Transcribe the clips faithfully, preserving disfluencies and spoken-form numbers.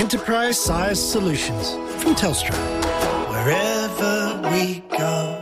enterprise-sized solutions from Telstra. Wherever we go.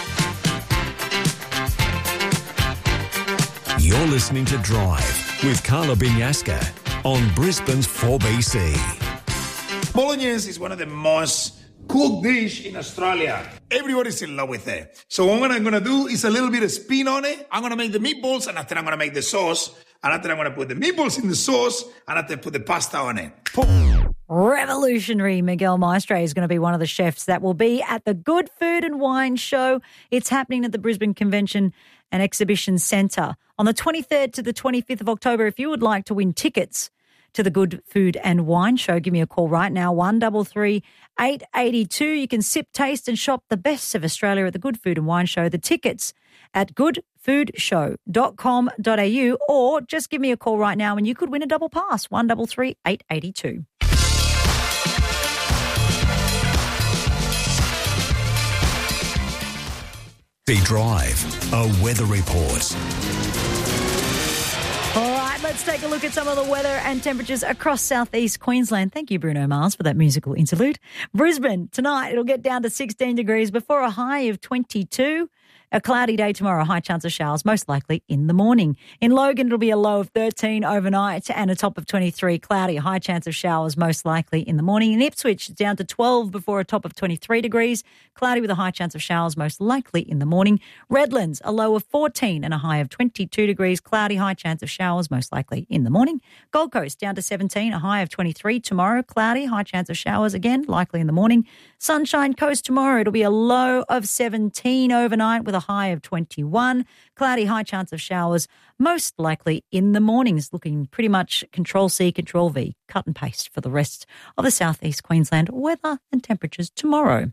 You're listening to Drive with Carla Binyaska on Brisbane's four B C. Bolognese is one of the most cooked dish in Australia. Everybody's in love with it. So what I'm going to do is a little bit of spin on it. I'm going to make the meatballs, and after I'm going to make the sauce. And after I'm going to put the meatballs in the sauce, and after put the pasta on it. Boom. Revolutionary Miguel Maestre is going to be one of the chefs that will be at the Good Food and Wine Show. It's happening at the Brisbane Convention and Exhibition Centre on the twenty-third to the twenty-fifth of October. If you would like to win tickets to the Good Food and Wine Show, give me a call right now, one three three, eight eight two. You can sip, taste and shop the best of Australia at the Good Food and Wine Show. The tickets at good food show dot com dot a u, or just give me a call right now and you could win a double pass, one three three, eight eight two. The Drive, a weather report. All right, let's take a look at some of the weather and temperatures across southeast Queensland. Thank you, Bruno Mars, for that musical interlude. Brisbane, tonight it'll get down to sixteen degrees before a high of twenty-two. A cloudy day tomorrow, high chance of showers, most likely in the morning. In Logan, it'll be a low of thirteen overnight and a top of twenty-three. Cloudy, high chance of showers, most likely in the morning. In Ipswich, it's down to twelve before a top of twenty-three degrees. Cloudy with a high chance of showers, most likely in the morning. Redlands, a low of fourteen and a high of twenty-two degrees. Cloudy, high chance of showers, most likely in the morning. Gold Coast, down to seventeen, a high of twenty-three. Tomorrow, cloudy, high chance of showers again, likely in the morning. Sunshine Coast tomorrow, it'll be a low of seventeen overnight with a high of twenty-one. Cloudy, high chance of showers, most likely in the mornings. Looking pretty much Control C, Control V, cut and paste for the rest of the southeast Queensland weather and temperatures tomorrow.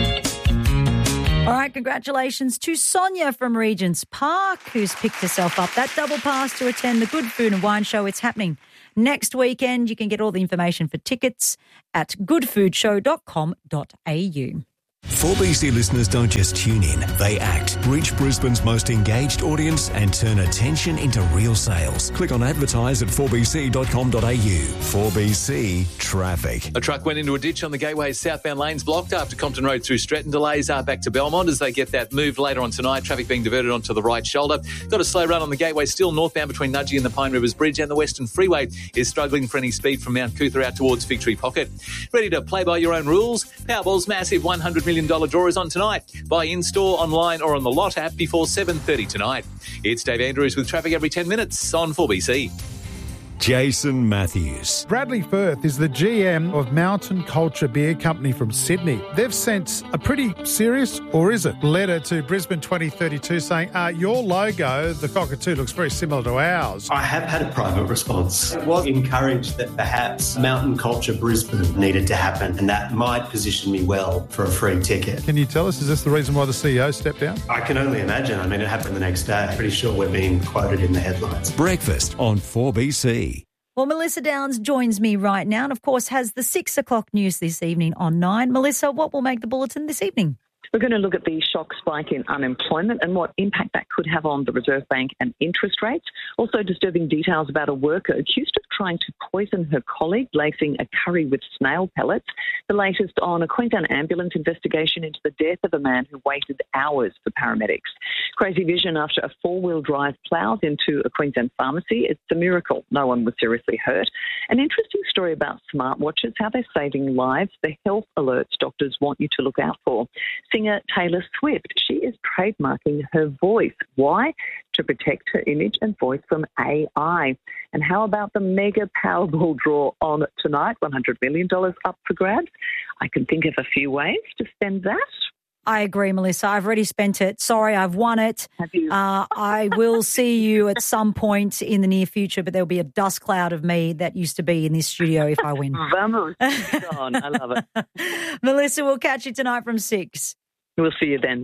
All right, congratulations to Sonia from Regents Park, who's picked herself up that double pass to attend the Good Food and Wine Show. It's happening next weekend. You can get all the information for tickets at good food show dot com dot a u. four B C listeners don't just tune in, they act. Reach Brisbane's most engaged audience and turn attention into real sales. Click on advertise at four b c dot com dot a u. four B C Traffic. A truck went into a ditch on the Gateway's southbound lanes, blocked after Compton Road through Stretton. Delays are back to Belmont as they get that moved later on tonight. Traffic being diverted onto the right shoulder. Got a slow run on the Gateway still northbound between Nudgee and the Pine Rivers Bridge, and the Western Freeway is struggling for any speed from Mount Cootha out towards Victory Pocket. Ready to play by your own rules? Powerball's massive one hundred million dollars draw is on tonight. Buy in-store, online or on the Lot app before seven thirty tonight. It's Dave Andrews with traffic every ten minutes on four B C. Jason Matthews. Bradley Firth is the G M of Mountain Culture Beer Company from Sydney. They've sent a pretty serious, or is it, letter to Brisbane twenty thirty-two saying, uh, your logo, the cockatoo, looks very similar to ours. I have had a private response. I was encouraged that perhaps Mountain Culture Brisbane needed to happen, and that might position me well for a free ticket. Can you tell us, is this the reason why the C E O stepped down? I can only imagine. I mean, it happened the next day. I'm pretty sure we're being quoted in the headlines. Breakfast on four B C. Well, Melissa Downs joins me right now and, of course, has the six o'clock news this evening on nine. Melissa, what will make the bulletin this evening? We're going to look at the shock spike in unemployment and what impact that could have on the Reserve Bank and interest rates. Also disturbing details about a worker accused of trying to poison her colleague, lacing a curry with snail pellets. The latest on a Queensland ambulance investigation into the death of a man who waited hours for paramedics. Crazy vision after a four-wheel drive ploughs into a Queensland pharmacy. It's a miracle. No one was seriously hurt. An interesting story about smartwatches, how they're saving lives, the health alerts doctors want you to look out for. Singer Taylor Swift, she is trademarking her voice. Why? To protect her image and voice from A I. And how about the mega Powerball draw on tonight? one hundred million dollars up for grabs. I can think of a few ways to spend that. I agree, Melissa. I've already spent it. Sorry, I've won it. Have you? Uh, I will see you at some point in the near future, but there'll be a dust cloud of me that used to be in this studio if I win. Vamos. On. I love it. Melissa, we'll catch you tonight from six. We'll see you then.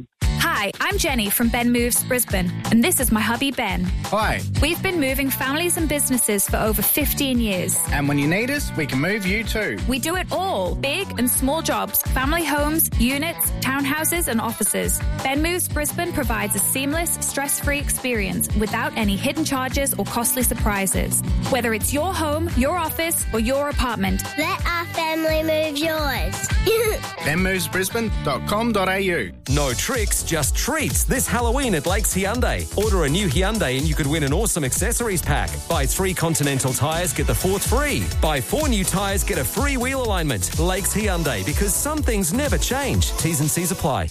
Hi, I'm Jenny from Ben Moves Brisbane, and this is my hubby Ben. Hi. We've been moving families and businesses for over fifteen years. And when you need us, we can move you too. We do it all, big and small jobs, family homes, units, townhouses and offices. Ben Moves Brisbane provides a seamless, stress-free experience without any hidden charges or costly surprises. Whether it's your home, your office or your apartment. Let our family move yours. ben moves brisbane dot com dot a u. No tricks, just treats this Halloween at Lakes Hyundai. Order a new Hyundai and you could win an awesome accessories pack. Buy three Continental tyres, get the fourth free. Buy four new tyres, get a free wheel alignment. Lakes Hyundai, because some things never change. T's and C's apply.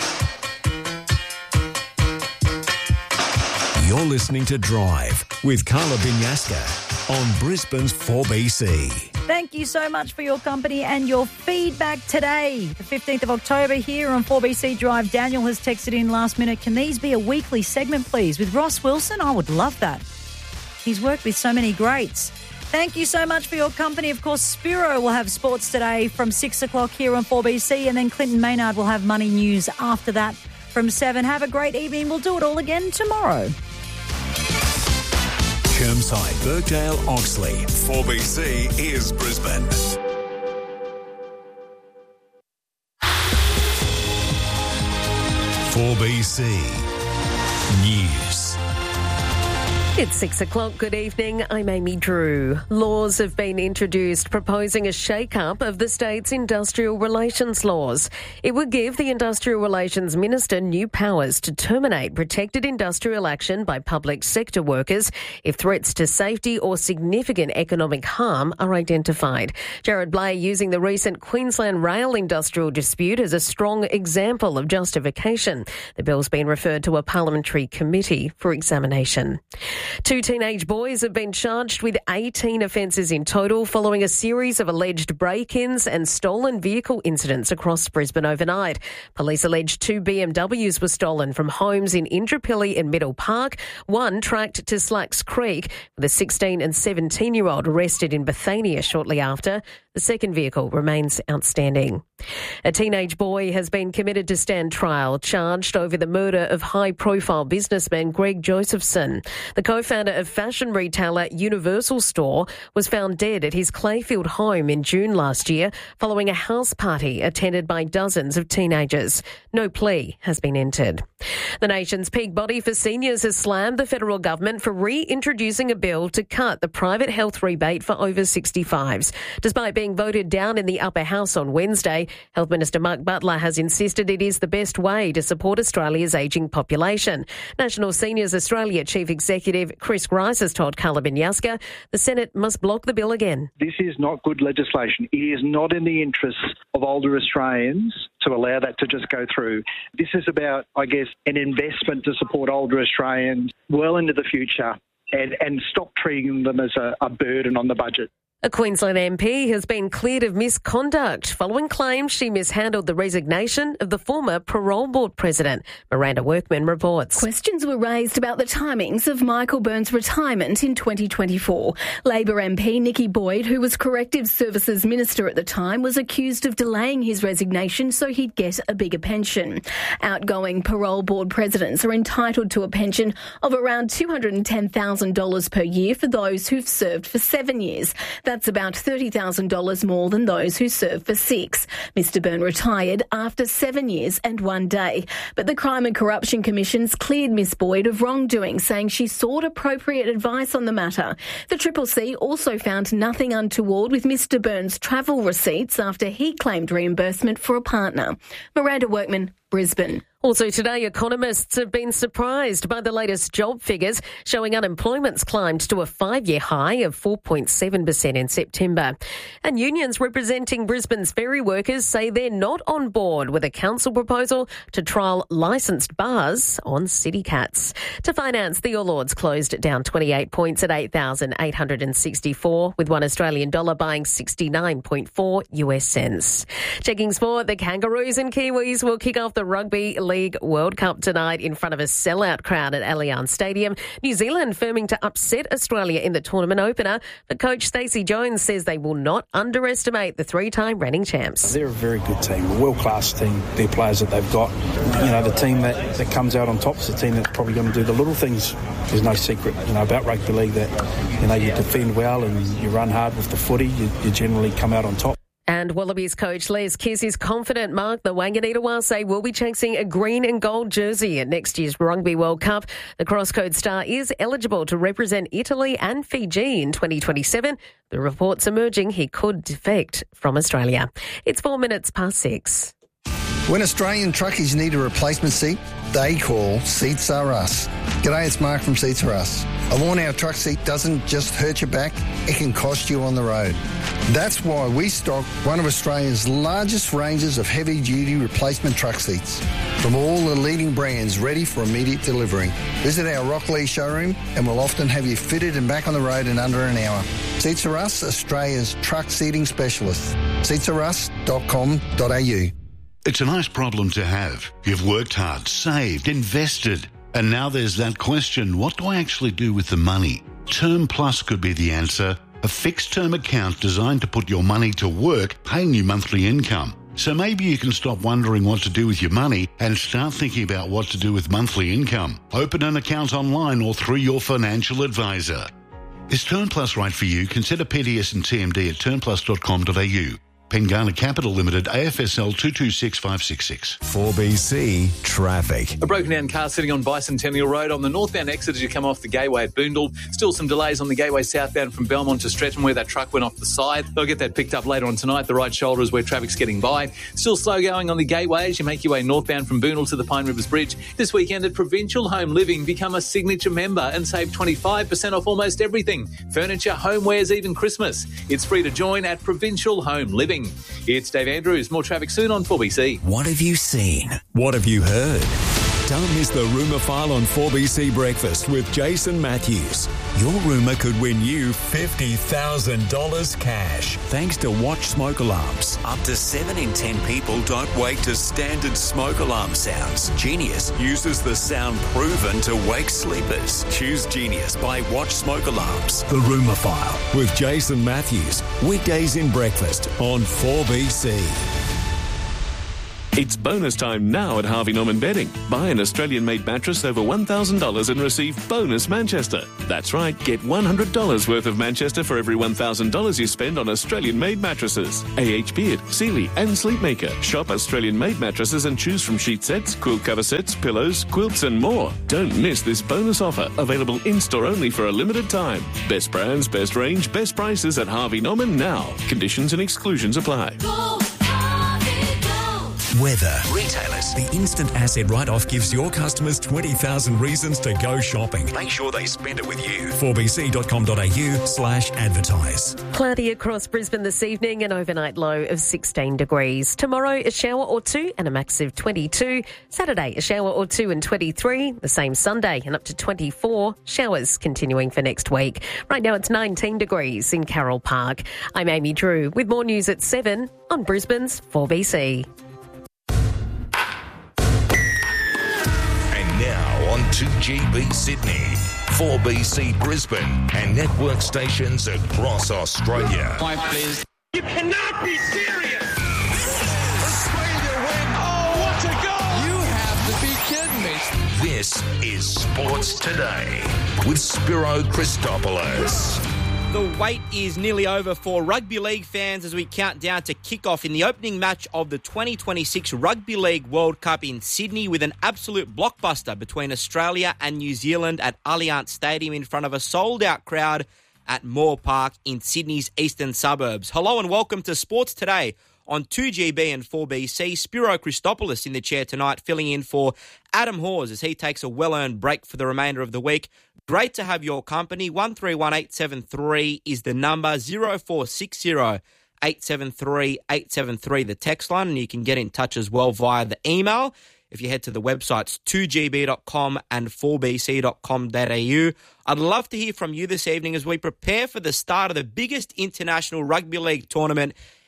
You're listening to Drive with Carla Binyaska on Brisbane's four B C. Thank you so much for your company and your feedback today. The fifteenth of October here on four B C Drive. Daniel has texted in last minute, can these be a weekly segment, please? With Ross Wilson, I would love that. He's worked with so many greats. Thank you so much for your company. Of course, Spiro will have sports today from six o'clock here on four B C, and then Clinton Maynard will have money news after that from seven. Have a great evening. We'll do it all again tomorrow. Chermside, Birkdale, Oxley. four B C is Brisbane. four B C News. It's six o'clock. Good evening. I'm Amy Drew. Laws have been introduced proposing a shake-up of the state's industrial relations laws. It would give the Industrial Relations Minister new powers to terminate protected industrial action by public sector workers if threats to safety or significant economic harm are identified. Jared Blay using the recent Queensland rail industrial dispute as a strong example of justification. The bill's been referred to a parliamentary committee for examination. Two teenage boys have been charged with eighteen offences in total following a series of alleged break-ins and stolen vehicle incidents across Brisbane overnight. Police allege two B M Ws were stolen from homes in Indooroopilly and Middle Park. One tracked to Slacks Creek, with a sixteen and seventeen-year-old arrested in Bethania shortly after. The second vehicle remains outstanding. A teenage boy has been committed to stand trial, charged over the murder of high-profile businessman Greg Josephson. The co-founder of fashion retailer Universal Store was found dead at his Clayfield home in June last year following a house party attended by dozens of teenagers. No plea has been entered. The nation's peak body for seniors has slammed the federal government for reintroducing a bill to cut the private health rebate for over sixty-fives. Despite being voted down in the upper house on Wednesday, Health Minister Mark Butler has insisted it is the best way to support Australia's ageing population. National Seniors Australia Chief Executive Chris Rice has told Carla Binyaska the Senate must block the bill again. This is not good legislation. It is not in the interests of older Australians to allow that to just go through. This is about, I guess, an investment to support older Australians well into the future and, and stop treating them as a, a burden on the budget. A Queensland M P has been cleared of misconduct following claims she mishandled the resignation of the former Parole Board president. Miranda Workman reports. Questions were raised about the timings of Michael Byrne's retirement in twenty twenty-four. Labor M P Nikki Boyd, who was Corrective Services Minister at the time, was accused of delaying his resignation so he'd get a bigger pension. Outgoing Parole Board presidents are entitled to a pension of around two hundred ten thousand dollars per year for those who've served for seven years. That's about thirty thousand dollars more than those who served for six. Mister Byrne retired after seven years and one day. But the Crime and Corruption Commission's cleared Miss Boyd of wrongdoing, saying she sought appropriate advice on the matter. The Triple C also found nothing untoward with Mister Byrne's travel receipts after he claimed reimbursement for a partner. Miranda Workman, Brisbane. Also today, economists have been surprised by the latest job figures, showing unemployment's climbed to a five-year high of four point seven percent in September. And unions representing Brisbane's ferry workers say they're not on board with a council proposal to trial licensed bars on city cats. To finance, the All Ords closed down twenty-eight points at eight thousand eight hundred sixty-four, with one Australian dollar buying sixty-nine point four U S cents. Checking sport, the Kangaroos and Kiwis will kick off the Rugby League World Cup tonight in front of a sellout crowd at Allianz Stadium. New Zealand firming to upset Australia in the tournament opener, but coach Stacey Jones says they will not underestimate the three-time reigning champs. They're a very good team, a world-class team. Their players that they've got, you know, the team that, that comes out on top is the team that's probably going to do the little things. There's no secret, you know, about rugby league that, you know, you defend well and you run hard with the footy, you, you generally come out on top. And Wallabies coach Les Kiss is confident Mark the Wanganita-Wase will be chasing a green and gold jersey at next year's Rugby World Cup. The crosscode star is eligible to represent Italy and Fiji in twenty twenty-seven. The reports emerging he could defect from Australia. It's four minutes past six. When Australian truckies need a replacement seat, they call Seats Are Us. G'day, it's Mark from Seats Are Us. A worn-out truck seat doesn't just hurt your back, it can cost you on the road. That's why we stock one of Australia's largest ranges of heavy-duty replacement truck seats from all the leading brands ready for immediate delivery. Visit our Rockley showroom and we'll often have you fitted and back on the road in under an hour. Seats Are Us, Australia's truck seating specialist. seats are us dot com dot a u. It's a nice problem to have. You've worked hard, saved, invested, and now there's that question, what do I actually do with the money? Term Plus could be the answer. A fixed-term account designed to put your money to work, paying you monthly income. So maybe you can stop wondering what to do with your money and start thinking about what to do with monthly income. Open an account online or through your financial advisor. Is Term Plus right for you? Consider P D S and T M D at term plus dot com dot a u. Pengana Capital Limited, A F S L two two six five six six. four B C Traffic. A broken down car sitting on Bicentennial Road on the northbound exit as you come off the Gateway at Boondall. Still some delays on the Gateway southbound from Belmont to Stretton where that truck went off the side. They'll get that picked up later on tonight. The right shoulder is where traffic's getting by. Still slow going on the Gateway as you make your way northbound from Boondall to the Pine Rivers Bridge. This weekend at Provincial Home Living, become a signature member and save twenty-five percent off almost everything. Furniture, homewares, even Christmas. It's free to join at Provincial Home Living. It's Dave Andrews. More traffic soon on four B C. What have you seen? What have you heard? Don't miss the Rumour File on four B C Breakfast with Jason Matthews. Your rumour could win you fifty thousand dollars cash thanks to Watch Smoke Alarms. Up to seven in ten people don't wake to standard smoke alarm sounds. Genius uses the sound proven to wake sleepers. Choose Genius by Watch Smoke Alarms. The Rumour File with Jason Matthews. Weekdays in breakfast on four B C. It's bonus time now at Harvey Norman Bedding. Buy an Australian-made mattress over one thousand dollars and receive bonus Manchester. That's right, get one hundred dollars worth of Manchester for every one thousand dollars you spend on Australian-made mattresses. A H Beard, Sealy and Sleepmaker. Shop Australian-made mattresses and choose from sheet sets, quilt cover sets, pillows, quilts and more. Don't miss this bonus offer, available in-store only for a limited time. Best brands, best range, best prices at Harvey Norman now. Conditions and exclusions apply. Go. Weather. Retailers. The instant asset write-off gives your customers twenty thousand reasons to go shopping. Make sure they spend it with you. four b c dot com dot a u slash advertise. Cloudy across Brisbane this evening, an overnight low of sixteen degrees. Tomorrow, a shower or two and a max of twenty-two. Saturday, a shower or two and twenty-three. The same Sunday and up to twenty-four. Showers continuing for next week. Right now, it's nineteen degrees in Carroll Park. I'm Amy Drew with more news at seven on Brisbane's four B C. Now on two G B Sydney, four B C Brisbane and network stations across Australia. Five, please. You cannot be serious! Australia win! Oh, what a goal! You have to be kidding me! This is Sports Today with Spiro Christopoulos. The wait is nearly over for rugby league fans as we count down to kick-off in the opening match of the twenty twenty-six Rugby League World Cup in Sydney with an absolute blockbuster between Australia and New Zealand at Allianz Stadium in front of a sold-out crowd at Moore Park in Sydney's eastern suburbs. Hello and welcome to Sports Today on two G B and four B C. Spiro Christopoulos in the chair tonight, filling in for Adam Hawes as he takes a well-earned break for the remainder of the week. Great to have your company. one three one eight seven three is the number, zero four six zero eight seven three eight seven three the text line, and you can get in touch as well via the email. If you head to the websites two g b dot com and four b c dot com dot a u. I'd love to hear from you this evening as we prepare for the start of the biggest international rugby league tournament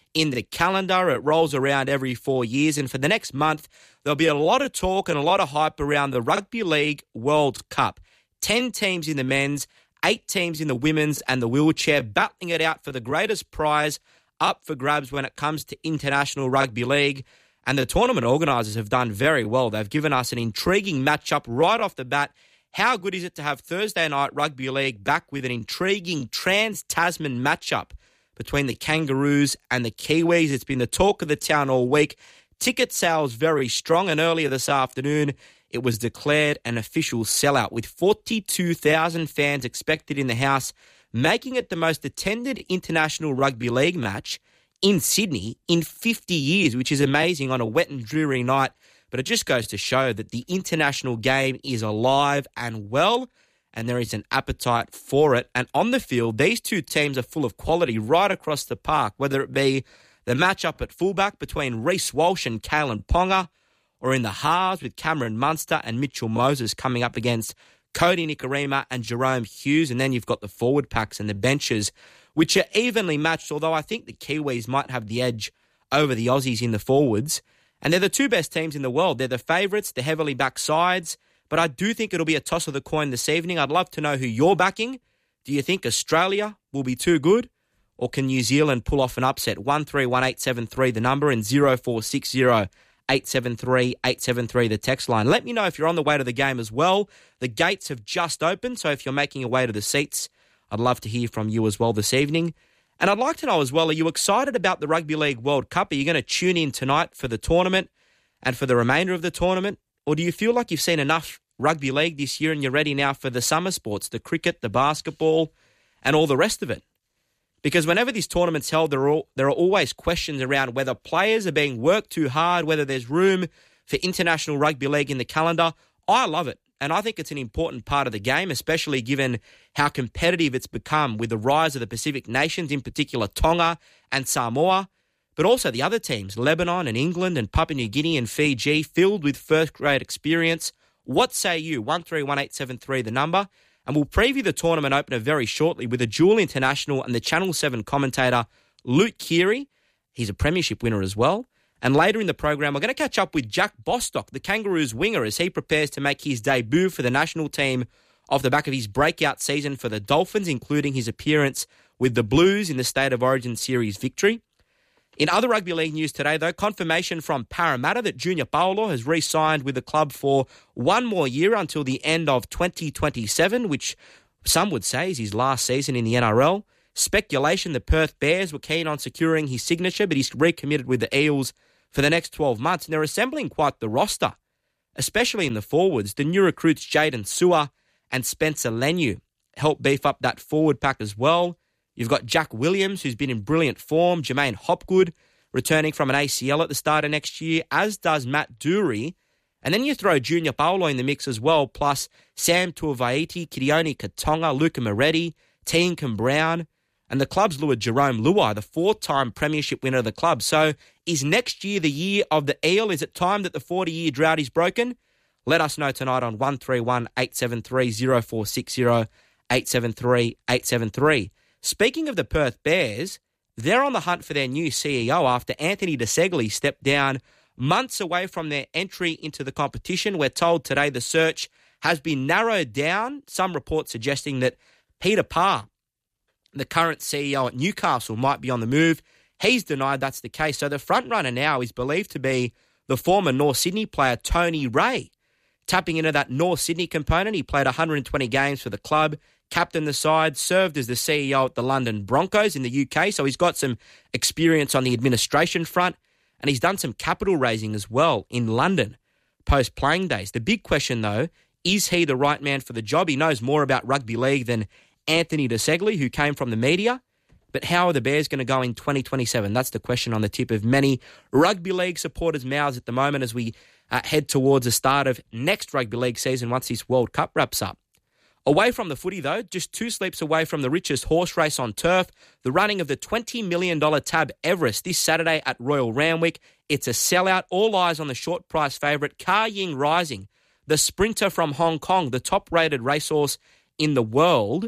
in the calendar. It rolls around every four years. And for the next month, there'll be a lot of talk and a lot of hype around the Rugby League World Cup. Ten teams in the men's, eight teams in the women's and the wheelchair, battling it out for the greatest prize up for grabs when it comes to international rugby league. And the tournament organisers have done very well. They've given us an intriguing matchup right off the bat. How good is it to have Thursday night rugby league back with an intriguing trans-Tasman matchup between the Kangaroos and the Kiwis? It's been the talk of the town all week. Ticket sales very strong, and earlier this afternoon it was declared an official sellout with forty-two thousand fans expected in the house, making it the most attended international rugby league match in Sydney in fifty years, which is amazing on a wet and dreary night. But it just goes to show that the international game is alive and well, and there is an appetite for it. And on the field, these two teams are full of quality right across the park, whether it be the matchup at fullback between Reece Walsh and Kalen Ponga, or in the halves with Cameron Munster and Mitchell Moses coming up against Cody Nikorima and Jerome Hughes. And then you've got the forward packs and the benches, which are evenly matched, although I think the Kiwis might have the edge over the Aussies in the forwards. And they're the two best teams in the world. They're the favourites, the heavily backed sides. But I do think it'll be a toss of the coin this evening. I'd love to know who you're backing. Do you think Australia will be too good? Or can New Zealand pull off an upset? one three one eight seven three the number, and zero four six zero eight seven three eight seven three the text line. Let me know if you're on the way to the game as well. The gates have just opened, so if you're making your way to the seats, I'd love to hear from you as well this evening. And I'd like to know as well, are you excited about the Rugby League World Cup? Are you going to tune in tonight for the tournament and for the remainder of the tournament? Or do you feel like you've seen enough rugby league this year and you're ready now for the summer sports, the cricket, the basketball, and all the rest of it? Because whenever this tournament's held, there are, all, there are always questions around whether players are being worked too hard, whether there's room for international rugby league in the calendar. I love it, and I think it's an important part of the game, especially given how competitive it's become with the rise of the Pacific nations, in particular Tonga and Samoa, but also the other teams, Lebanon and England and Papua New Guinea and Fiji, filled with first-grade experience. What say you? one three one eight seven three the number. And we'll preview the tournament opener very shortly with a dual international and the Channel seven commentator, Luke Keary. He's a premiership winner as well. And later in the program, we're going to catch up with Jack Bostock, the Kangaroos winger, as he prepares to make his debut for the national team off the back of his breakout season for the Dolphins, including his appearance with the Blues in the State of Origin Series victory. In other rugby league news today, though, confirmation from Parramatta that Junior Paulo has re-signed with the club for one more year until the end of twenty twenty-seven, which some would say is his last season in the N R L. Speculation the Perth Bears were keen on securing his signature, but he's recommitted with the Eels for the next twelve months, and they're assembling quite the roster, especially in the forwards. The new recruits Jaden Sewer and Spencer Leniu help beef up that forward pack as well. You've got Jack Williams, who's been in brilliant form, Jermaine Hopgood, returning from an A C L at the start of next year, as does Matt Dury. And then you throw Junior Paulo in the mix as well, plus Sam Tuavaiti, Kidione Katonga, Luca Moretti, Teancum Brown, and the club's lured Jerome Luai, the four-time premiership winner of the club. So is next year the year of the Eel? Is it time that the forty-year drought is broken? Let us know tonight on one three one eight seven three zero four six zero eight seven three eight seven three. Speaking of the Perth Bears, they're on the hunt for their new C E O after Anthony DeSegli stepped down months away from their entry into the competition. We're told today the search has been narrowed down, some reports suggesting that Peter Parr, the current C E O at Newcastle, might be on the move. He's denied that's the case. So the front runner now is believed to be the former North Sydney player Tony Ray. Tapping into that North Sydney component, he played one hundred twenty games for the club, captained the side, served as the C E O at the London Broncos in the U K, so he's got some experience on the administration front, and he's done some capital raising as well in London post-playing days. The big question, though, is he the right man for the job? He knows more about rugby league than Anthony DeSegli, who came from the media, but how are the Bears going to go in twenty twenty-seven? That's the question on the tip of many rugby league supporters' mouths at the moment as we uh, head towards the start of next rugby league season once this World Cup wraps up. Away from the footy, though, just two sleeps away from the richest horse race on turf, the running of the twenty million dollars Tab Everest this Saturday at Royal Randwick. It's a sellout. All eyes on the short price favourite, Ka Ying Rising, the sprinter from Hong Kong, the top-rated racehorse in the world.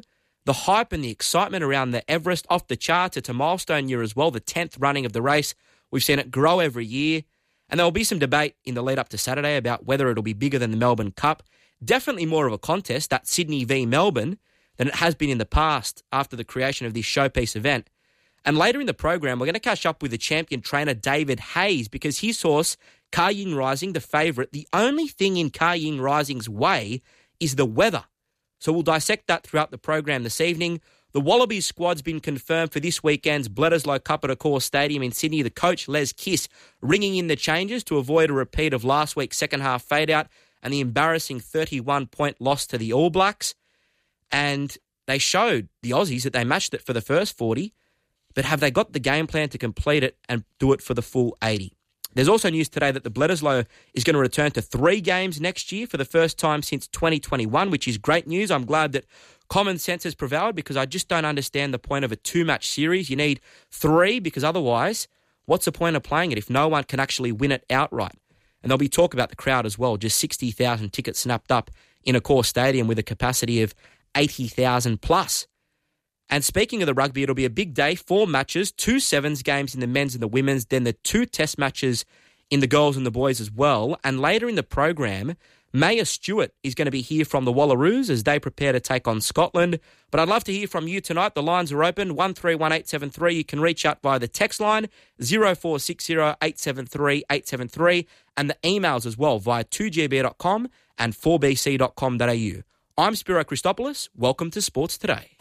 The hype and the excitement around the Everest off the charts. It's a milestone year as well, the tenth running of the race. We've seen it grow every year. And there will be some debate in the lead up to Saturday about whether it'll be bigger than the Melbourne Cup. Definitely more of a contest, that Sydney v Melbourne, than it has been in the past after the creation of this showpiece event. And later in the program, we're going to catch up with the champion trainer David Hayes because his horse, Ka Ying Rising, the favourite, the only thing in Ka Ying Rising's way is the weather. So we'll dissect that throughout the program this evening. The Wallabies squad's been confirmed for this weekend's Bledisloe Cup at Accor Stadium in Sydney. The coach, Les Kiss, ringing in the changes to avoid a repeat of last week's second-half fade-out and the embarrassing thirty-one point loss to the All Blacks. And they showed the Aussies that they matched it for the first forty, but have they got the game plan to complete it and do it for the full eighty? There's also news today that the Bledisloe is going to return to three games next year for the first time since twenty twenty-one, which is great news. I'm glad that common sense has prevailed because I just don't understand the point of a two-match series. You need three because otherwise, what's the point of playing it if no one can actually win it outright? And there'll be talk about the crowd as well. Just sixty thousand tickets snapped up in Accor Stadium with a capacity of eighty thousand plus. And speaking of the rugby, it'll be a big day. Four matches, two sevens games in the men's and the women's, then the two test matches in the girls and the boys as well. And later in the program, Maya Stewart is going to be here from the Wallaroos as they prepare to take on Scotland. But I'd love to hear from you tonight. The lines are open, one three one eight seven three. You can reach out via the text line, zero four six zero eight seven three eight seven three, and the emails as well via two g b dot com and four b c dot com dot a u. I'm Spiro Christopoulos. Welcome to Sports Today.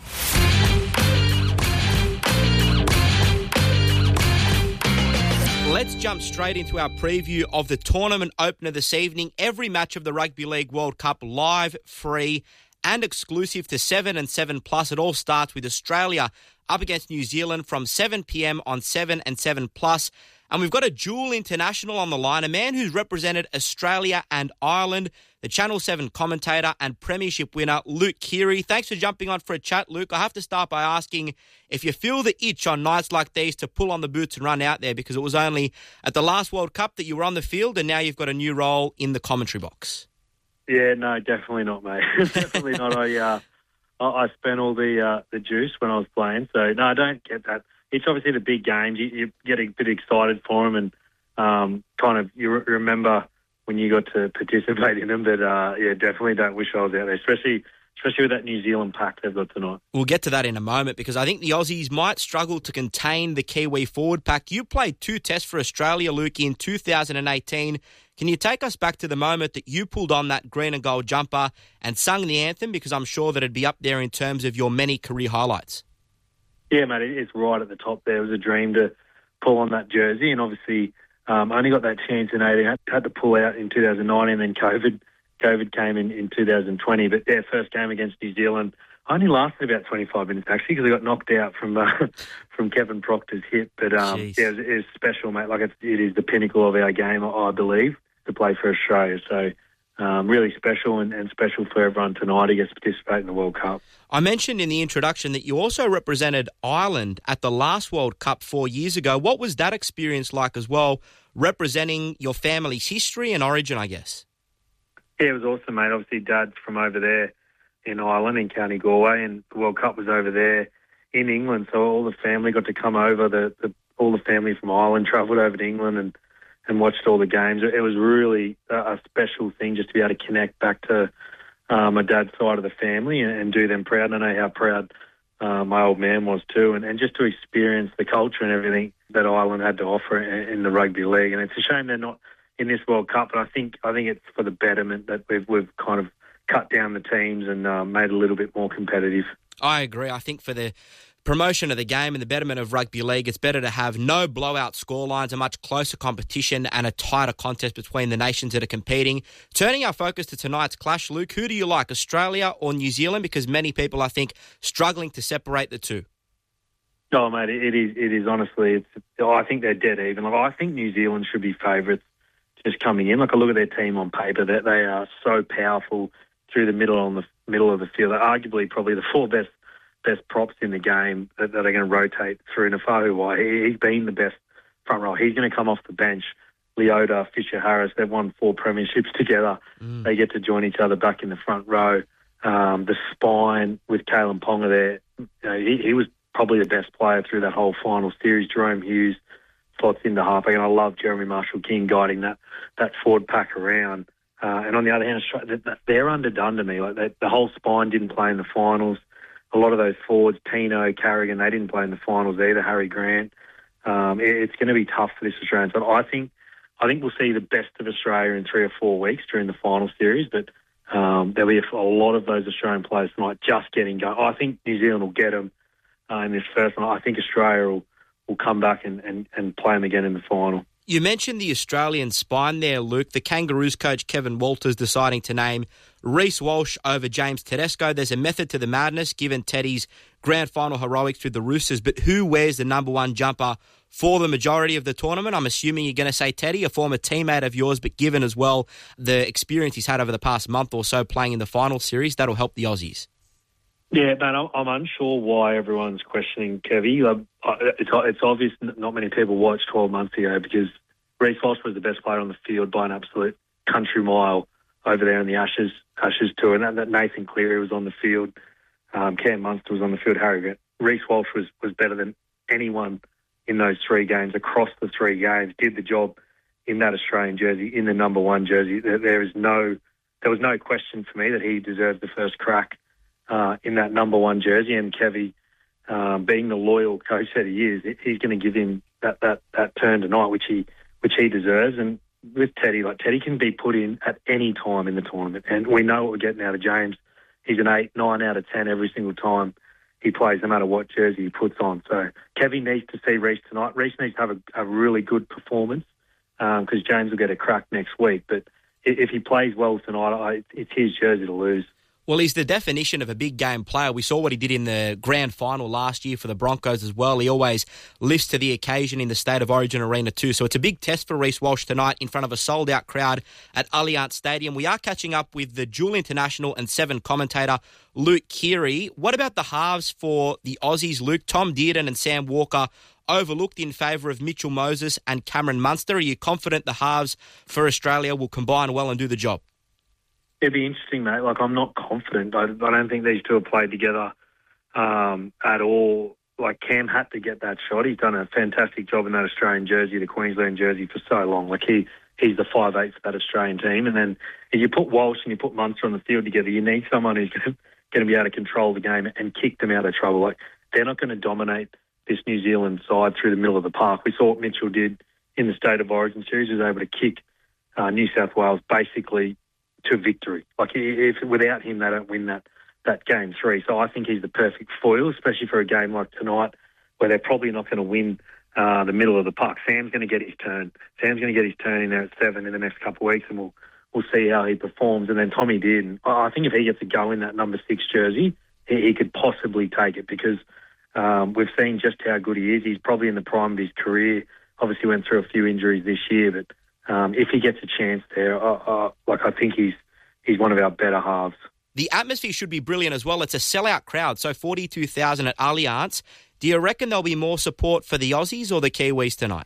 Let's jump straight into our preview of the tournament opener this evening. Every match of the Rugby League World Cup live, free and exclusive to seven and seven plus. It all starts with Australia up against New Zealand from seven p.m. on seven and seven plus. And we've got a dual international on the line, a man who's represented Australia and Ireland, the Channel seven commentator and premiership winner, Luke Keary. Thanks for jumping on for a chat, Luke. I have to start by asking if you feel the itch on nights like these to pull on the boots and run out there, because it was only at the last World Cup that you were on the field and now you've got a new role in the commentary box. Yeah, no, definitely not, mate. definitely not. I uh, I spent all the uh, the juice when I was playing, so no, I don't get that. It's obviously the big games. You, you get a bit excited for them, and um, kind of you re- remember when you got to participate in them. But uh, yeah, definitely don't wish I was out there, especially especially with that New Zealand pack they've got tonight. We'll get to that in a moment because I think the Aussies might struggle to contain the Kiwi forward pack. You played two tests for Australia, Luke, in two thousand eighteen. Can you take us back to the moment that you pulled on that green and gold jumper and sung the anthem? Because I'm sure that it'd be up there in terms of your many career highlights. Yeah, mate, it's right at the top there. It was a dream to pull on that jersey, and obviously um, only got that chance in eighteen. Had, had to pull out in two thousand nineteen, and then COVID COVID came in, in two thousand twenty. But their first game against New Zealand only lasted about twenty-five minutes, actually, because I got knocked out from uh, from Kevin Proctor's hit. But um, yeah, it was, it was special, mate. Like it's, it is the pinnacle of our game, I believe, to play for Australia. So um, really special and, and special for everyone tonight who gets to participate in the World Cup. I mentioned in the introduction that you also represented Ireland at the last World Cup four years ago. What was that experience like as well, representing your family's history and origin, I guess? Yeah, it was awesome, mate. Obviously, Dad's from over there in Ireland, in County Galway, and the World Cup was over there in England. So all the family got to come over. The, the all the family from Ireland travelled over to England and, and watched all the games. It was really a, a special thing just to be able to connect back to um, my dad's side of the family and, and do them proud. And I know how proud uh, my old man was too, and, and just to experience the culture and everything that Ireland had to offer in, in the rugby league. And it's a shame they're not in this World Cup, but I think I think it's for the betterment that we've we've kind of cut down the teams and uh, made it a little bit more competitive. I agree. I think for the promotion of the game and the betterment of rugby league, it's better to have no blowout scorelines, a much closer competition and a tighter contest between the nations that are competing. Turning our focus to tonight's clash, Luke, who do you like, Australia or New Zealand? Because many people, I think, struggling to separate the two. Oh, mate, it is. It is honestly. It's. Oh, I think they're dead even. Like, I think New Zealand should be favourites just coming in. Like, I look at their team on paper; that they are so powerful through the middle on the middle of the field. They're arguably probably the four best best props in the game that, that are going to rotate through. Nafa'u, he, he's been the best front row. He's going to come off the bench. Leota, Fisher Harris, they've won four premierships together. Mm. They get to join each other back in the front row. Um, the spine with Kalen Ponga there, you know, he, he was probably the best player through that whole final series. Jerome Hughes slots into halfback, and I love Jeremy Marshall-King guiding that, that forward pack around. Uh, and on the other hand, they're underdone to me. Like they, the whole spine didn't play in the finals. A lot of those forwards, Tino, Carrigan, they didn't play in the finals either. Harry Grant. Um, it, it's going to be tough for this Australian side. I think, I think we'll see the best of Australia in three or four weeks during the final series, but um, there'll be a, a lot of those Australian players tonight just getting going. I think New Zealand will get them uh, in this first one. I think Australia will, will come back and, and, and play them again in the final. You mentioned the Australian spine there, Luke. The Kangaroos coach Kevin Walters deciding to name Reece Walsh over James Tedesco. There's a method to the madness given Teddy's grand final heroics with the Roosters, but who wears the number one jumper for the majority of the tournament? I'm assuming you're going to say Teddy, a former teammate of yours, but given as well the experience he's had over the past month or so playing in the final series, that'll help the Aussies. Yeah, man, I'm unsure why everyone's questioning Kevy. It's, it's obvious not many people watched twelve months ago because Reece Walsh was the best player on the field by an absolute country mile over there in the Ashes Ashes tour, and that, that Nathan Cleary was on the field, um, Cam Munster was on the field, Harry Grant. Reece Walsh was, was better than anyone in those three games, across the three games, did the job in that Australian jersey, in the number one jersey. There, there is no, there was no question for me that he deserved the first crack uh, in that number one jersey, and Kevy, um, being the loyal coach that he is, he's going to give him that, that, that turn tonight, which he which he deserves. And with Teddy, like Teddy can be put in at any time in the tournament, and we know what we're getting out of James. He's an eight, nine out of ten every single time he plays, no matter what jersey he puts on. So Kevy needs to see Reece tonight. Reece needs to have a, a really good performance because um, James will get a crack next week. But if he plays well tonight, I, it's his jersey to lose. Well, he's the definition of a big game player. We saw what he did in the grand final last year for the Broncos as well. He always lifts to the occasion in the State of Origin Arena too. So it's a big test for Reece Walsh tonight in front of a sold-out crowd at Allianz Stadium. We are catching up with the dual international and Seven commentator Luke Keary. What about the halves for the Aussies, Luke? Tom Dearden and Sam Walker overlooked in favour of Mitchell Moses and Cameron Munster. Are you confident the halves for Australia will combine well and do the job? It'd be interesting, mate. Like, I'm not confident. I, I don't think these two have played together um, at all. Like, Cam had to get that shot. He's done a fantastic job in that Australian jersey, the Queensland jersey, for so long. Like, he he's the five eight for that Australian team. And then if you put Walsh and you put Munster on the field together, you need someone who's going to be able to control the game and kick them out of trouble. Like, they're not going to dominate this New Zealand side through the middle of the park. We saw what Mitchell did in the State of Origin series. He was able to kick uh, New South Wales basically to victory. Like, if without him, they don't win that, that game three. So I think he's the perfect foil, especially for a game like tonight where they're probably not going to win uh, the middle of the park. Sam's going to get his turn. Sam's going to get his turn in there at seven in the next couple of weeks, and we'll we'll see how he performs. And then Tommy Dearden, I think if he gets a go in that number six jersey, he, he could possibly take it because um, we've seen just how good he is. He's probably in the prime of his career. Obviously went through a few injuries this year, but Um, if he gets a chance there, uh, uh, like I think he's he's one of our better halves. The atmosphere should be brilliant as well. It's a sellout crowd, so forty-two thousand at Allianz. Do you reckon there'll be more support for the Aussies or the Kiwis tonight?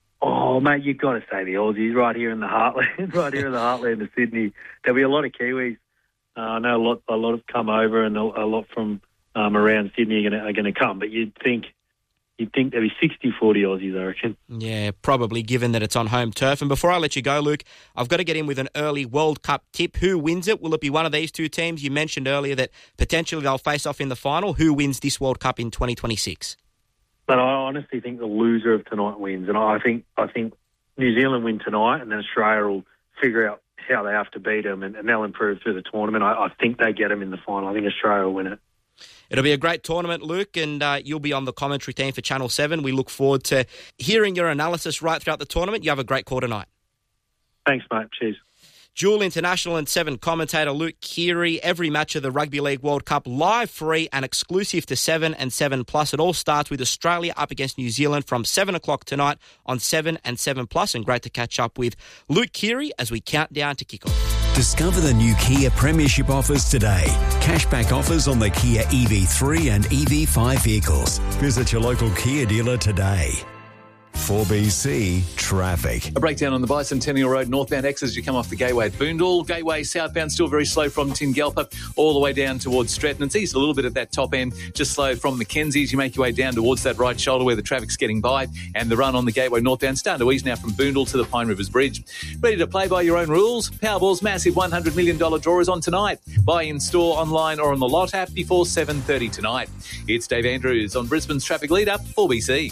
Oh, mate, you've got to say the Aussies right here in the heartland, right here in the heartland of Sydney. There'll be a lot of Kiwis. Uh, I know a lot, a lot have come over, and a, a lot from um, around Sydney are going to come. But you'd think. You'd think there'd be sixty forty Aussies, I reckon. Yeah, probably, given that it's on home turf. And before I let you go, Luke, I've got to get in with an early World Cup tip. Who wins it? Will it be one of these two teams? You mentioned earlier that potentially they'll face off in the final. Who wins this World Cup in twenty twenty-six? But I honestly think the loser of tonight wins. And I think I think New Zealand win tonight, and then Australia will figure out how they have to beat them, and, and they'll improve through the tournament. I, I think they get them in the final. I think Australia will win it. It'll be a great tournament, Luke, and uh, you'll be on the commentary team for Channel seven. We look forward to hearing your analysis right throughout the tournament. You have a great call tonight. Thanks, mate. Cheers. Dual international and Seven commentator Luke Keary. Every match of the Rugby League World Cup live, free and exclusive to Seven and Seven Plus. It all starts with Australia up against New Zealand from seven o'clock tonight on Seven and Seven Plus. And great to catch up with Luke Keary as we count down to kick off. Discover the new Kia Premiership offers today. Cashback offers on the Kia E V three and E V five vehicles. Visit your local Kia dealer today. four B C traffic. A breakdown on the Bicentennial Road northbound exit as you come off the Gateway at Boondall. Gateway southbound still very slow from Tingalpa all the way down towards Stretton. It's eased a little bit at that top end, just slow from Mackenzie as you make your way down towards that right shoulder where the traffic's getting by. And the run on the Gateway northbound starting to ease now from Boondall to the Pine Rivers Bridge. Ready to play by your own rules? Powerball's massive one hundred million dollars draw is on tonight. Buy in store, online or on the Lot app before seven thirty tonight. It's Dave Andrews on Brisbane's Traffic Lead Up, four B C.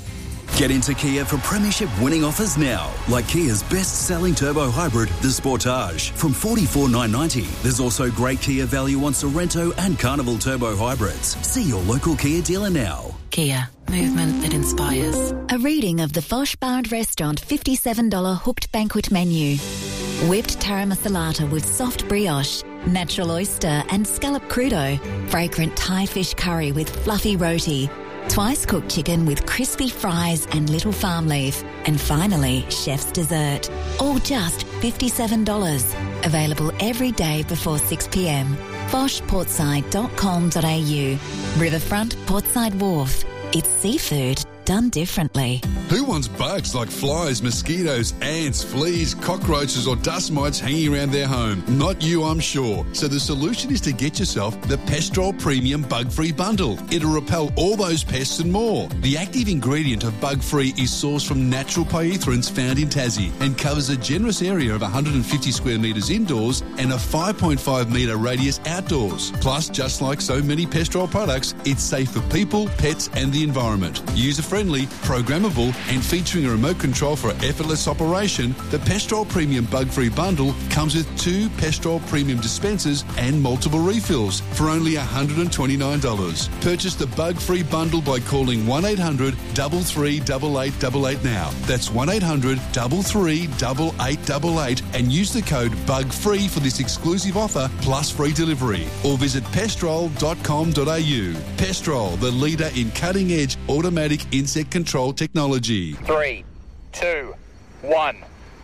Get into Kia for premiership winning offers now, like Kia's best-selling turbo hybrid, the Sportage, from forty-four thousand nine hundred ninety dollars. There's also great Kia value on Sorrento and Carnival turbo hybrids. See your local Kia dealer now. Kia, movement that inspires. A reading of the Fosh Bar and Restaurant fifty-seven dollars hooked banquet menu. Whipped tara masalata with soft brioche, natural oyster and scallop crudo, fragrant Thai fish curry with fluffy roti, twice cooked chicken with crispy fries and little farm leaf, and finally, chef's dessert. All just fifty-seven dollars. Available every day before six p m. fosh portside dot com dot a u. Riverfront Portside Wharf. It's seafood done differently. Who wants bugs like flies, mosquitoes, ants, fleas, cockroaches or dust mites hanging around their home? Not you, I'm sure. So the solution is to get yourself the Pestrol Premium Bug-Free Bundle. It'll repel all those pests and more. The active ingredient of Bug-Free is sourced from natural pyethrins found in Tassie and covers a generous area of one hundred fifty square metres indoors and a five point five metre radius outdoors. Plus, just like so many Pestrol products, it's safe for people, pets and the environment. User-friendly, programmable and featuring a remote control for effortless operation, the Pestrol Premium Bug-Free Bundle comes with two Pestrol Premium dispensers and multiple refills for only one hundred twenty-nine dollars. Purchase the Bug-Free Bundle by calling one eight hundred, three three eight eight eight eight now. That's one eight hundred, three three eight eight eight eight and use the code BUGFREE for this exclusive offer plus free delivery. Or visit pestrol dot com dot a u. Pestrol, the leader in cutting-edge automatic insect control technology. Three, two, one,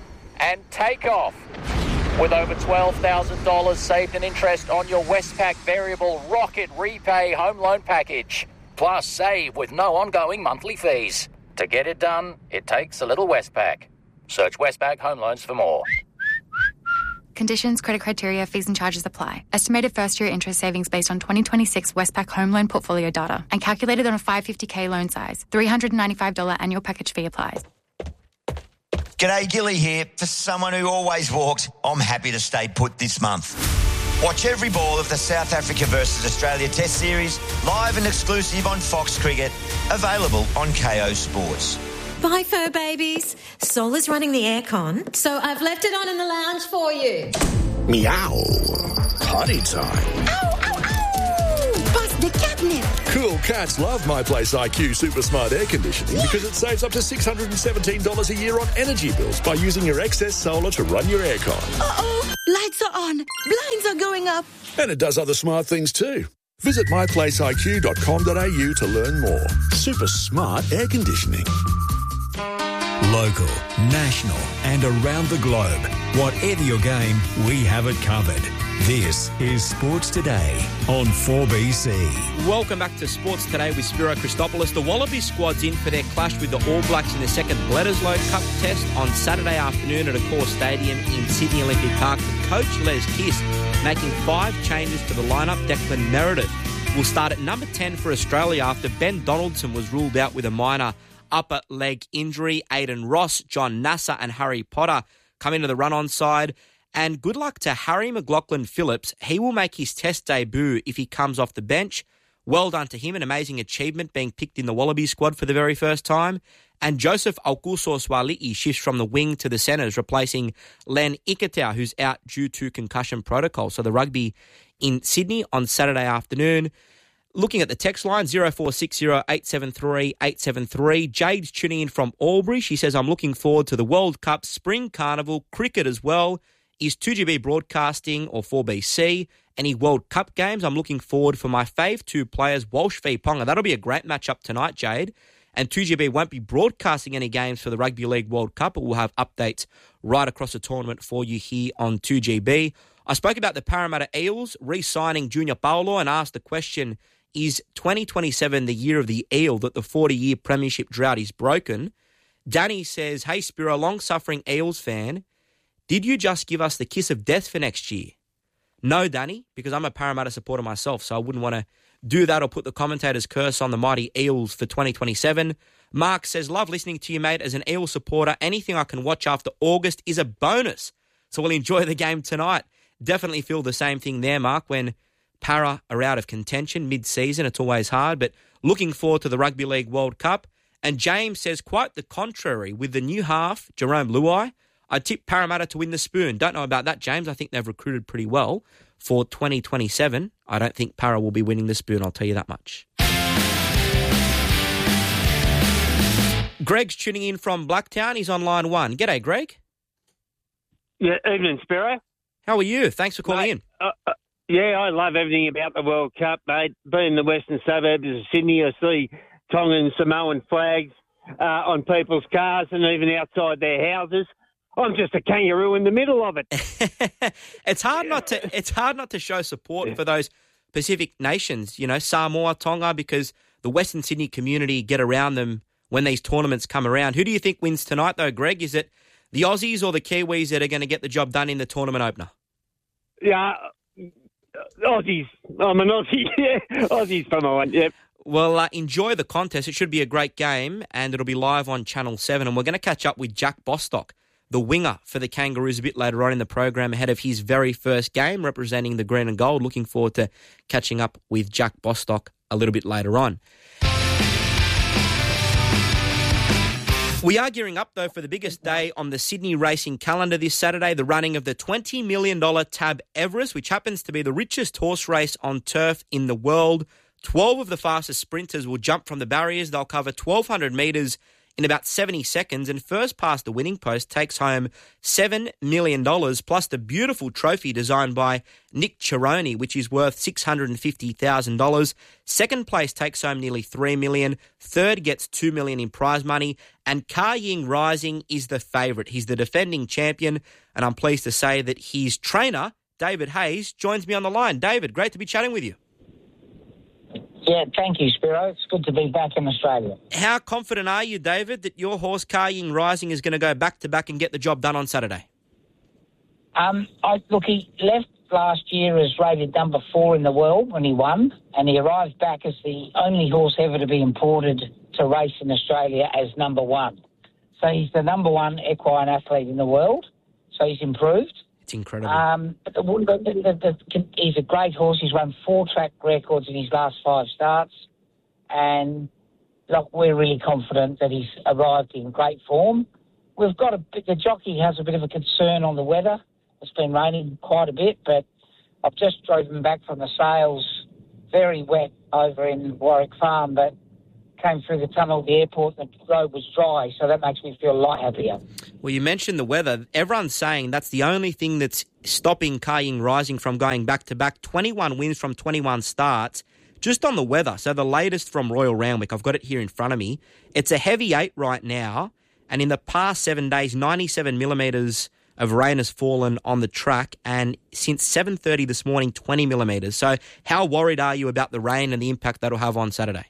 and take off. With over twelve thousand dollars saved in interest on your Westpac Variable Rocket Repay Home Loan Package. Plus, save with no ongoing monthly fees. To get it done, it takes a little Westpac. Search Westpac Home Loans for more. Conditions, credit criteria, fees and charges apply. Estimated first-year interest savings based on twenty twenty-six Westpac home loan portfolio data and calculated on a five hundred fifty thousand loan size. three hundred ninety-five dollars annual package fee applies. G'day, Gilly here. For someone who always walks, I'm happy to stay put this month. Watch every ball of the South Africa versus Australia Test Series live and exclusive on Fox Cricket, available on K O Sports. Bye, fur babies. Sol is running the aircon, so I've left it on in the lounge for you. Meow. Potty time. Ow, ow, ow! Bust the catnip. Cool cats love My Place I Q Super Smart Air Conditioning yeah. because it saves up to six hundred seventeen dollars a year on energy bills by using your excess solar to run your aircon. Uh-oh. Lights are on. Blinds are going up. And it does other smart things too. Visit my place I Q dot com dot a u to learn more. Super smart air conditioning. Local, national and around the globe. Whatever your game, we have it covered. This is Sports Today on four B C. Welcome back to Sports Today with Spiro Christopoulos. The Wallabies squad's in for their clash with the All Blacks in the second Bledisloe Cup test on Saturday afternoon at Accor Stadium in Sydney Olympic Park. The coach, Les Kiss, making five changes to the lineup. Declan Meredith will start at number ten for Australia after Ben Donaldson was ruled out with a minor upper leg injury. Aidan Ross, John Nasser and Harry Potter come into the run-on side. And good luck to Harry McLaughlin-Phillips. He will make his test debut if he comes off the bench. Well done to him, an amazing achievement being picked in the Wallaby squad for the very first time. And Joseph Aukuso-Swali'i shifts from the wing to the centres, replacing Len Ikitau, who's out due to concussion protocol. So the rugby in Sydney on Saturday afternoon. Looking at the text line, zero four six zero eight seven three eight seven three. Jade's tuning in from Albury. She says, I'm looking forward to the World Cup, Spring Carnival, cricket as well. Is two G B Broadcasting or four B C any World Cup games? I'm looking forward for my fave two players, Walsh v Ponga. That'll be a great matchup tonight, Jade. And two G B won't be broadcasting any games for the Rugby League World Cup, but we'll have updates right across the tournament for you here on two G B. I spoke about the Parramatta Eels re-signing Junior Paulo and asked the question, is twenty twenty-seven the year of the eel that the forty-year premiership drought is broken? Danny says, hey, Spiro, long-suffering Eels fan, did you just give us the kiss of death for next year? No, Danny, because I'm a Parramatta supporter myself, so I wouldn't want to do that or put the commentator's curse on the mighty Eels for twenty twenty-seven. Mark says, love listening to you, mate. As an Eels supporter, anything I can watch after August is a bonus. So we'll enjoy the game tonight. Definitely feel the same thing there, Mark, when Para are out of contention mid-season. It's always hard, but looking forward to the Rugby League World Cup. And James says quite the contrary. With the new half, Jerome Luai, I tip Parramatta to win the spoon. Don't know about that, James. I think they've recruited pretty well for twenty twenty-seven. I don't think Para will be winning the spoon, I'll tell you that much. Greg's tuning in from Blacktown. He's on line one. G'day, Greg. Yeah, evening, Spiro. How are you? Thanks for calling mate, in. Uh, uh, yeah, I love everything about the World Cup, mate. Being in the western suburbs of Sydney, I see Tongan and Samoan flags uh, on people's cars and even outside their houses. I'm just a kangaroo in the middle of it. It's hard not to. It's hard not to show support for those Pacific nations. You know, Samoa, Tonga, because the Western Sydney community get around them when these tournaments come around. Who do you think wins tonight, though, Greg? Is it the Aussies or the Kiwis that are going to get the job done in the tournament opener? Yeah, Aussies. I'm an Aussie. Yeah, Aussies for my one. Yep. Well, uh, enjoy the contest. It should be a great game, and it'll be live on Channel seven. And we're going to catch up with Jack Bostock, the winger for the Kangaroos, a bit later on in the program ahead of his very first game representing the green and gold. Looking forward to catching up with Jack Bostock a little bit later on. We are gearing up, though, for the biggest day on the Sydney racing calendar this Saturday, the running of the twenty million dollars Tab Everest, which happens to be the richest horse race on turf in the world. twelve of the fastest sprinters will jump from the barriers. They'll cover twelve hundred metres in about seventy seconds, and first past the winning post takes home seven million dollars, plus the beautiful trophy designed by Nick Cerrone, which is worth six hundred fifty thousand dollars. Second place takes home nearly three million dollars. Third gets two million dollars in prize money, and Ka Ying Rising is the favourite. He's the defending champion, and I'm pleased to say that his trainer, David Hayes, joins me on the line. David, great to be chatting with you. Yeah, thank you, Spiro. It's good to be back in Australia. How confident are you, David, that your horse, Ka Ying Rising, is going to go back-to-back and get the job done on Saturday? Um, I, look, he left last year as rated number four in the world when he won, and he arrived back as the only horse ever to be imported to race in Australia as number one. So he's the number one equine athlete in the world, so he's improved. It's incredible. Um, but the, the, the, the, he's a great horse. He's run four track records in his last five starts. And look, we're really confident that he's arrived in great form. We've got a the jockey has a bit of a concern on the weather. It's been raining quite a bit, but I've just driven back from the sales, very wet over in Warwick Farm, but came through the tunnel at the airport and the road was dry, so that makes me feel a lot happier. Well, you mentioned the weather. Everyone's saying that's the only thing that's stopping Ka Ying Rising from going back-to-back. twenty-one wins from twenty-one starts, just on the weather. So the latest from Royal Randwick, I've got it here in front of me. It's a heavy eight right now, and in the past seven days, ninety-seven millimetres of rain has fallen on the track, and since seven thirty this morning, twenty millimetres. So how worried are you about the rain and the impact that'll have on Saturday?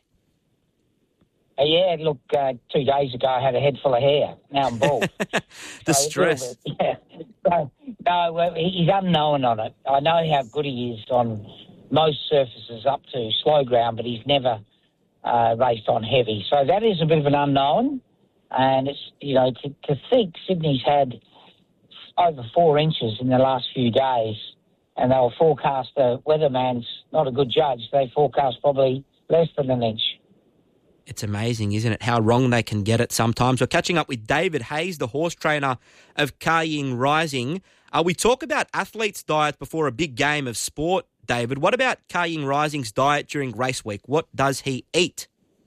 Uh, yeah, look, uh, two days ago I had a head full of hair. Now I'm bald. the so stress. Bit, yeah. So, no, well, he's unknown on it. I know how good he is on most surfaces up to slow ground, but he's never uh, raced on heavy. So that is a bit of an unknown. And it's, you know, to, to think Sydney's had over four inches in the last few days, and they'll forecast, the weatherman's not a good judge, they forecast probably less than an inch. It's amazing, isn't it, how wrong they can get it sometimes. We're catching up with David Hayes, the horse trainer of Ka Ying Rising. Uh, we talk about athletes' diets before a big game of sport, David. What about Ka Ying Rising's diet during race week? What does he eat?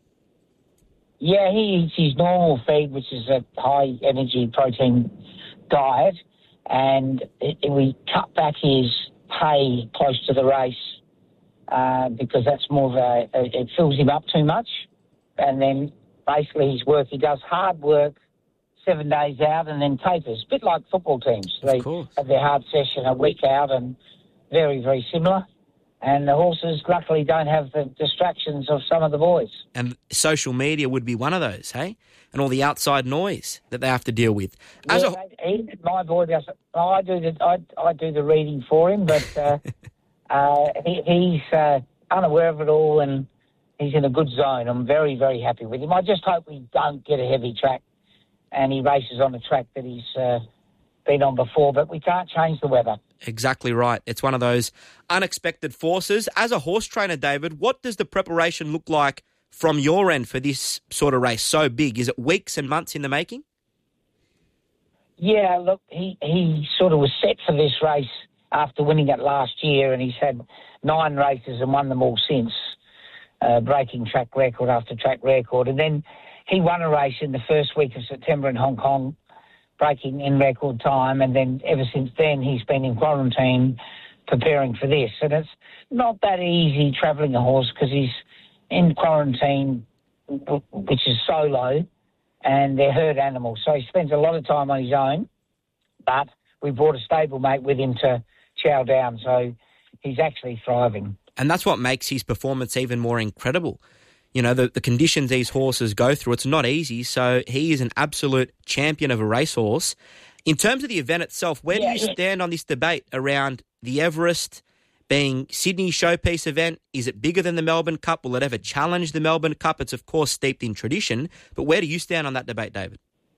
Yeah, he eats his normal feed, which is a high-energy protein diet, and it, it, we cut back his hay close to the race uh, because that's more of a, it fills him up too much. And then basically his work, he does hard work seven days out and then tapers, a bit like football teams. They have their hard session a week out and very, very similar. And the horses, luckily, don't have the distractions of some of the boys. And social media would be one of those, hey? And all the outside noise that they have to deal with. As yeah, a... he, my boy does. I do the I, I do the reading for him, but uh, uh, he, he's uh, unaware of it all, and he's in a good zone. I'm very, very happy with him. I just hope we don't get a heavy track, and he races on a track that he's uh, been on before. But we can't change the weather. Exactly right. It's one of those unexpected forces. As a horse trainer, David, what does the preparation look like from your end for this sort of race so big? Is it weeks and months in the making? Yeah, look, he, he sort of was set for this race after winning it last year, and he's had nine races and won them all since, uh, breaking track record after track record. And then he won a race in the first week of September in Hong Kong, breaking in record time, and then ever since then he's been in quarantine preparing for this. And it's not that easy travelling a horse because he's in quarantine, which is solo, and they're herd animals. So he spends a lot of time on his own, but we brought a stablemate with him to chow down, so he's actually thriving. And that's what makes his performance even more incredible. You know, the, the conditions these horses go through, it's not easy, so he is an absolute champion of a racehorse. In terms of the event itself, where yeah, do you yeah. stand on this debate around the Everest being Sydney's showpiece event? Is it bigger than the Melbourne Cup? Will it ever challenge the Melbourne Cup? It's, of course, steeped in tradition, but where do you stand on that debate, David?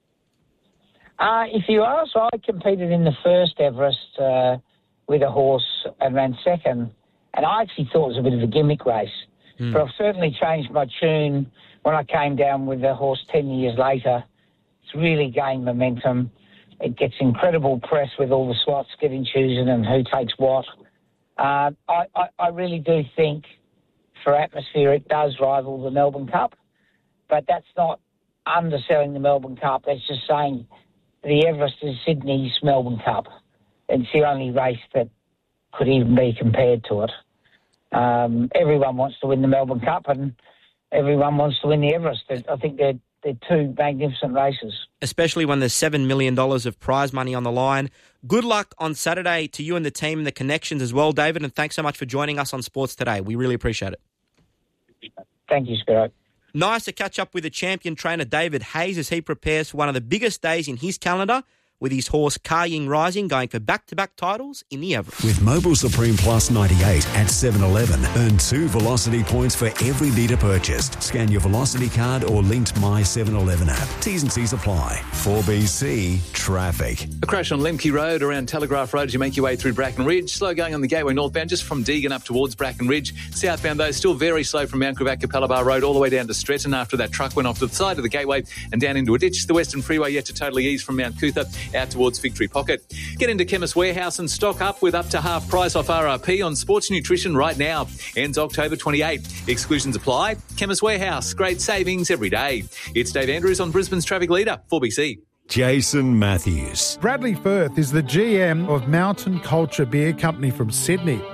Uh, if you ask, I competed in the first Everest uh, with a horse and ran second, and I actually thought it was a bit of a gimmick race. Mm. But I've certainly changed my tune when I came down with the horse ten years later. It's really gained momentum. It gets incredible press with all the slots getting chosen and who takes what. Uh, I, I, I really do think for atmosphere it does rival the Melbourne Cup, but that's not underselling the Melbourne Cup. That's just saying the Everest is Sydney's Melbourne Cup. It's the only race that could even be compared to it. Um, everyone wants to win the Melbourne Cup and everyone wants to win the Everest. I think they're, they're two magnificent races. Especially when there's seven million dollars of prize money on the line. Good luck on Saturday to you and the team and the connections as well, David, and thanks so much for joining us on Sports Today. We really appreciate it. Thank you, Spiro. Nice to catch up with the champion trainer David Hayes as he prepares for one of the biggest days in his calendar, with his horse Car Ying Rising going for back-to-back titles in the Everest. With Mobil Supreme Plus ninety-eight at seven eleven, earn two Velocity points for every litre purchased. Scan your Velocity card or linked My seven eleven app. T's and C's apply. four B C Traffic. A crash on Lemke Road around Telegraph Road as you make your way through Bracken Ridge. Slow going on the Gateway northbound just from Deagon up towards Bracken Ridge. Southbound though still very slow from Mount Gravatt Capella Bar Road all the way down to Stretton after that truck went off to the side of the Gateway and down into a ditch. The Western Freeway yet to totally ease from Mount Cootha out towards Victory Pocket. Get into Chemist Warehouse and stock up with up to half price off R R P on sports nutrition right now. Ends October twenty-eighth. Exclusions apply. Chemist Warehouse. Great savings every day. It's Dave Andrews on Brisbane's Traffic Leader, four B C. Jason Matthews. Bradley Firth is the G M of Mountain Culture Beer Company from Sydney.